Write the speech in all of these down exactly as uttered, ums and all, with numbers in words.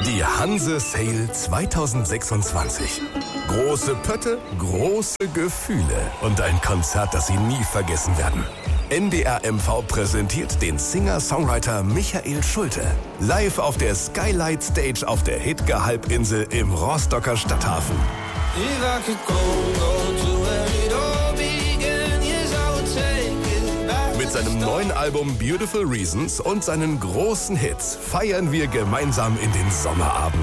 Die Hanse Sale zwanzig sechsundzwanzig. Große Pötte, große Gefühle und ein Konzert, das Sie nie vergessen werden. N D R M V präsentiert den Singer-Songwriter Michael Schulte. Live auf der Skylight Stage auf der Hidge-Halbinsel im Rostocker Stadthafen. Mit seinem neuen Album Beautiful Reasons und seinen großen Hits feiern wir gemeinsam in den Sommerabend.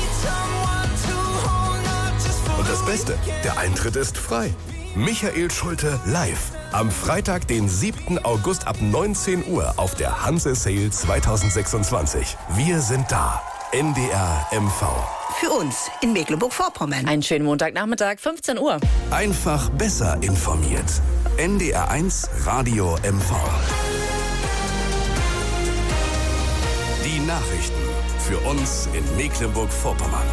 Und das Beste, der Eintritt ist frei. Michael Schulte live. Am Freitag, den siebten August ab neunzehn Uhr auf der Hanse Sale zwanzig sechsundzwanzig. Wir sind da. N D R M V. Für uns in Mecklenburg-Vorpommern. Einen schönen Montagnachmittag, fünfzehn Uhr. Einfach besser informiert. N D R eins Radio M V. Die Nachrichten für uns in Mecklenburg-Vorpommern.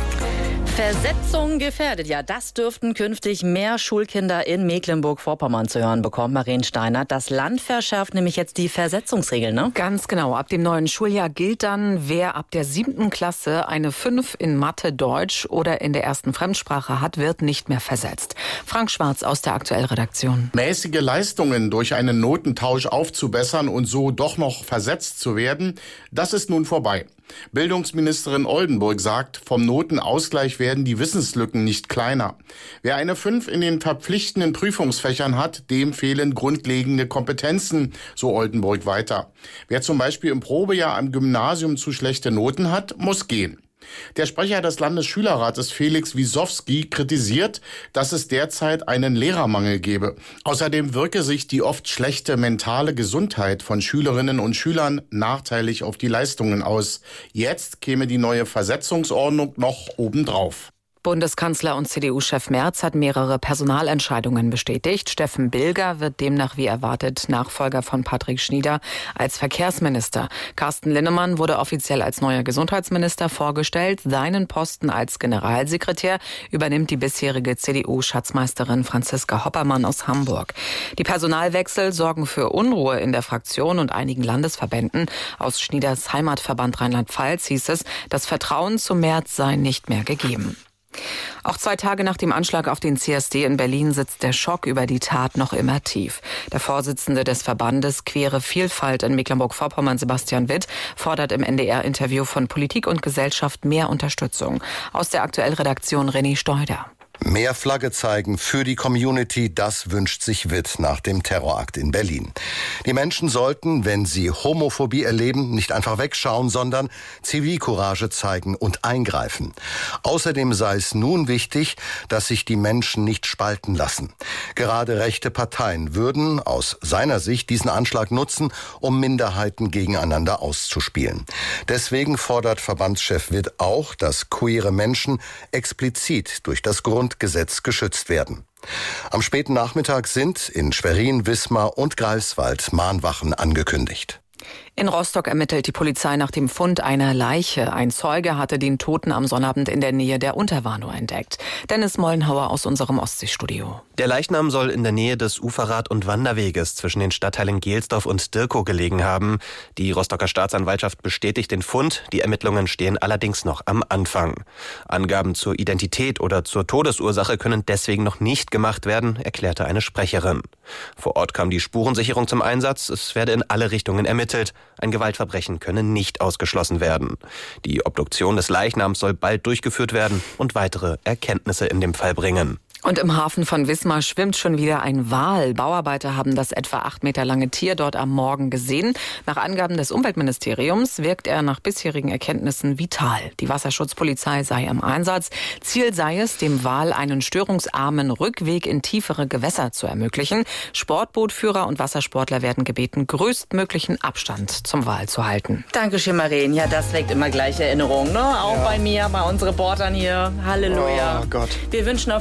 Versetzung gefährdet. Ja, das dürften künftig mehr Schulkinder in Mecklenburg-Vorpommern zu hören bekommen. Maren Steinert, das Land verschärft nämlich jetzt die Versetzungsregeln, ne? Ganz genau. Ab dem neuen Schuljahr gilt dann, wer ab der siebten Klasse eine fünf in Mathe, Deutsch oder in der ersten Fremdsprache hat, wird nicht mehr versetzt. Frank Schwarz aus der Aktuell-Redaktion. Mäßige Leistungen durch einen Notentausch aufzubessern und so doch noch versetzt zu werden, das ist nun vorbei. Bildungsministerin Oldenburg sagt, vom Notenausgleich werden die Wissenslücken nicht kleiner. Wer eine fünf in den verpflichtenden Prüfungsfächern hat, dem fehlen grundlegende Kompetenzen, so Oldenburg weiter. Wer zum Beispiel im Probejahr am Gymnasium zu schlechte Noten hat, muss gehen. Der Sprecher des Landesschülerrates Felix Wiesowski kritisiert, dass es derzeit einen Lehrermangel gebe. Außerdem wirke sich die oft schlechte mentale Gesundheit von Schülerinnen und Schülern nachteilig auf die Leistungen aus. Jetzt käme die neue Versetzungsordnung noch obendrauf. Bundeskanzler und C D U-Chef Merz hat mehrere Personalentscheidungen bestätigt. Steffen Bilger wird demnach wie erwartet Nachfolger von Patrick Schnieder als Verkehrsminister. Carsten Linnemann wurde offiziell als neuer Gesundheitsminister vorgestellt. Seinen Posten als Generalsekretär übernimmt die bisherige C D U-Schatzmeisterin Franziska Hoppermann aus Hamburg. Die Personalwechsel sorgen für Unruhe in der Fraktion und einigen Landesverbänden. Aus Schnieders Heimatverband Rheinland-Pfalz hieß es, das Vertrauen zu Merz sei nicht mehr gegeben. Auch zwei Tage nach dem Anschlag auf den C S D in Berlin sitzt der Schock über die Tat noch immer tief. Der Vorsitzende des Verbandes Queere Vielfalt in Mecklenburg-Vorpommern, Sebastian Witt, fordert im N D R-Interview von Politik und Gesellschaft mehr Unterstützung. Aus der Aktuell-Redaktion René Steuder. Mehr Flagge zeigen für die Community, das wünscht sich Witt nach dem Terrorakt in Berlin. Die Menschen sollten, wenn sie Homophobie erleben, nicht einfach wegschauen, sondern Zivilcourage zeigen und eingreifen. Außerdem sei es nun wichtig, dass sich die Menschen nicht spalten lassen. Gerade rechte Parteien würden aus seiner Sicht diesen Anschlag nutzen, um Minderheiten gegeneinander auszuspielen. Deswegen fordert Verbandschef Witt auch, dass queere Menschen explizit durch das Grund Gesetz geschützt werden. Am späten Nachmittag sind in Schwerin, Wismar und Greifswald Mahnwachen angekündigt. In Rostock ermittelt die Polizei nach dem Fund einer Leiche. Ein Zeuge hatte den Toten am Sonnabend in der Nähe der Unterwarnow entdeckt. Dennis Mollenhauer aus unserem Ostseestudio. Der Leichnam soll in der Nähe des Uferrad- und Wanderweges zwischen den Stadtteilen Gelsdorf und Dirkow gelegen haben. Die Rostocker Staatsanwaltschaft bestätigt den Fund. Die Ermittlungen stehen allerdings noch am Anfang. Angaben zur Identität oder zur Todesursache können deswegen noch nicht gemacht werden, erklärte eine Sprecherin. Vor Ort kam die Spurensicherung zum Einsatz. Es werde in alle Richtungen ermittelt. Ein Gewaltverbrechen könne nicht ausgeschlossen werden. Die Obduktion des Leichnams soll bald durchgeführt werden und weitere Erkenntnisse in dem Fall bringen. Und im Hafen von Wismar schwimmt schon wieder ein Wal. Bauarbeiter haben das etwa acht Meter lange Tier dort am Morgen gesehen. Nach Angaben des Umweltministeriums wirkt er nach bisherigen Erkenntnissen vital. Die Wasserschutzpolizei sei im Einsatz. Ziel sei es, dem Wal einen störungsarmen Rückweg in tiefere Gewässer zu ermöglichen. Sportbootführer und Wassersportler werden gebeten, größtmöglichen Abstand zum Wal zu halten. Dankeschön, Maren. Ja, das weckt immer gleich Erinnerungen, ne? Auch ja. Bei mir, bei unseren Reportern hier. Halleluja. Oh Gott. Wir wünschen auf jeden Fall eine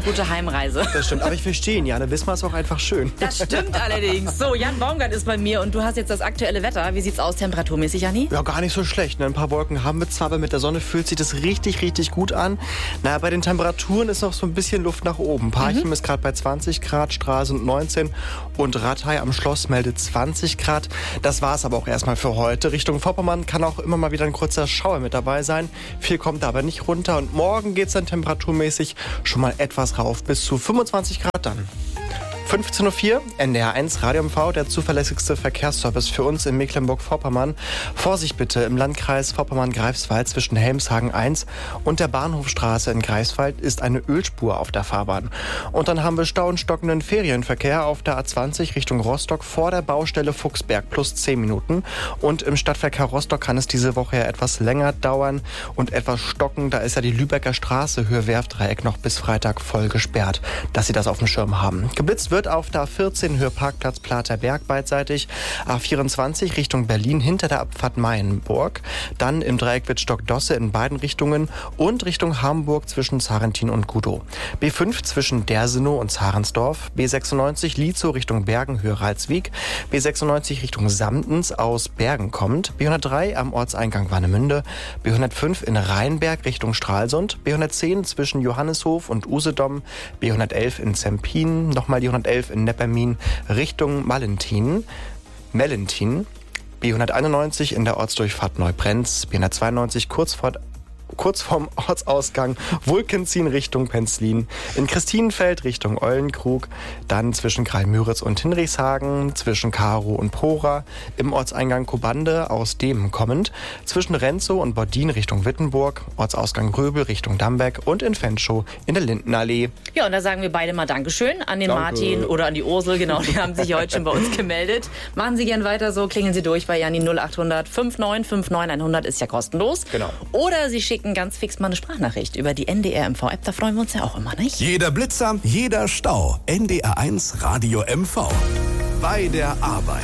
eine gute Heimreise. Das stimmt, aber ich verstehe ihn, Jana Wismar ist auch einfach schön. Das stimmt allerdings. So, Jan Baumgart ist bei mir und du hast jetzt das aktuelle Wetter. Wie sieht's aus temperaturmäßig, Janni? Ja, gar nicht so schlecht. Ne? Ein paar Wolken haben wir zwar, aber mit der Sonne fühlt sich das richtig, richtig gut an. Na, bei den Temperaturen ist noch so ein bisschen Luft nach oben. Parchim mhm. ist gerade bei zwanzig Grad, Stralsund neunzehn und Rathai am Schloss meldet zwanzig Grad. Das war's aber auch erstmal für heute. Richtung Vorpommern kann auch immer mal wieder ein kurzer Schauer mit dabei sein. Viel kommt da aber nicht runter und morgen geht's dann temperaturmäßig schon mal etwas rauf, bis zu fünfundzwanzig Grad dann. fünfzehn Uhr vier, N D R eins, Radio M V, der zuverlässigste Verkehrsservice für uns in Mecklenburg-Vorpommern. Vorsicht bitte im Landkreis Vorpommern-Greifswald zwischen Helmshagen eins und der Bahnhofstraße in Greifswald ist eine Ölspur auf der Fahrbahn. Und dann haben wir Stau und stockenden Ferienverkehr auf der A zwanzig Richtung Rostock vor der Baustelle Fuchsberg plus zehn Minuten. Und im Stadtverkehr Rostock kann es diese Woche ja etwas länger dauern und etwas stocken. Da ist ja die Lübecker Straße Höhe Werftdreieck noch bis Freitag voll gesperrt, dass Sie das auf dem Schirm haben. Geblitzt wird auf der A vierzehn Höhe Parkplatz Platerberg beidseitig, A vierundzwanzig Richtung Berlin hinter der Abfahrt Mayenburg, dann im Dreieck Wittstock-Dosse in beiden Richtungen und Richtung Hamburg zwischen Zarentin und Gudow. B fünf zwischen Dersenow und Zarensdorf, B sechsundneunzig Lietzow Richtung Bergen Höhe Ralswiek, B sechsundneunzig Richtung Samtens aus Bergen kommt, B hundertdrei am Ortseingang Warnemünde, B hundertfünf in Rheinberg Richtung Stralsund, B hundertzehn zwischen Johannishof und Usedom, B hundertelf in Zempin, nochmal die hundertelf in Neppermin Richtung Malentin, Mellentin, B hunderteinundneunzig in der Ortsdurchfahrt Neubrenz, B hundertzweiundneunzig kurz vor kurz vorm Ortsausgang Wulkenzin Richtung Penzlin, in Christinenfeld Richtung Eulenkrug, dann zwischen Greil-Müritz und Hinrichshagen, zwischen Karow und Pora, im Ortseingang Kobande aus Demen kommend, zwischen Renzow und Bordin Richtung Wittenburg, Ortsausgang Röbel Richtung Damberg und in Fenschow in der Lindenallee. Ja, und da sagen wir beide mal Dankeschön an den Danke. Martin oder an die Ursel, genau, die haben sich heute schon bei uns gemeldet. Machen Sie gern weiter so, klingeln Sie durch bei Janni null achthundert neunundfünfzig neunundfünfzig hundert ist ja kostenlos. Genau. Oder Sie schicken ganz fix mal eine Sprachnachricht über die N D R M V-App. Da freuen wir uns ja auch immer, nicht? Jeder Blitzer, jeder Stau. N D R eins Radio M V. Bei der Arbeit.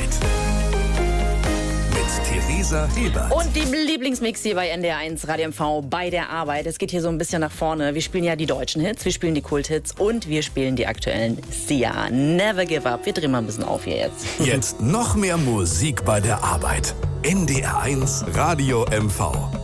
Mit Theresa Hebert. Und die Lieblingsmix hier bei N D R eins Radio M V bei der Arbeit. Es geht hier so ein bisschen nach vorne. Wir spielen ja die deutschen Hits, wir spielen die Kulthits und wir spielen die aktuellen Sia. Never give up. Wir drehen mal ein bisschen auf hier jetzt. Jetzt noch mehr Musik bei der Arbeit. N D R eins Radio M V.